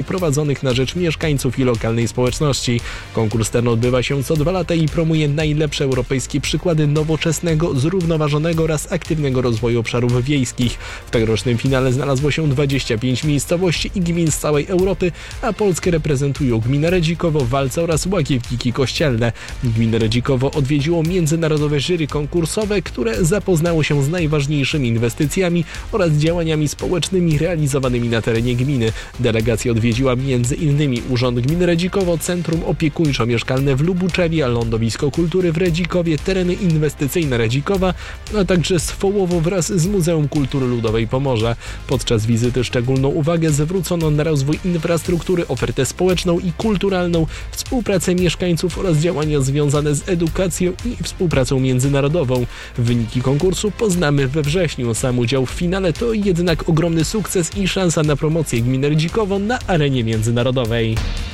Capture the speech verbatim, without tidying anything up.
prowadzonych na rzecz mieszkańców i lokalnej społeczności. Konkurs ten odbywa się co dwa lata i promuje najlepsze europejskie przykłady nowoczesnego, zrównoważonego oraz aktywnego rozwoju obszarów wiejskich. W tegorocznym finale znalazło się dwadzieścia pięć miejscowości i gmin z całej Europy, a Polskę reprezentują gmina Redzikowo, Walca oraz Łagiewniki Kościelne. Gminę Redzikowo odwiedziło międzynarodowe jury konkursowe, które zapoznało się z najważniejszymi inwestycjami oraz działaniami społecznymi realizowanymi na terenie gminy. Delegacja odwiedziła między innymi Urząd Gminy Redzikowo, Centrum Opiekuńczo-Mieszkalne w Lubuczewie, Lądowisko Kultury w Redzikowie, tereny inwestycyjne Redzikowa, a także Swołowo wraz z Muzeum Kultury Ludowej Pomorza. Podczas wizyty szczególną uwagę zwrócono na rozwój infrastruktury, ofertę społeczną i kulturalną, współpracę mieszkańców oraz działania związane z edukacją i współpracą międzynarodową. Wyniki konkursu poznamy we wrześniu. Sam udział w finale to jednak ogromny sukces i szansa na promocję gminy Redzikowo na arenie międzynarodowej.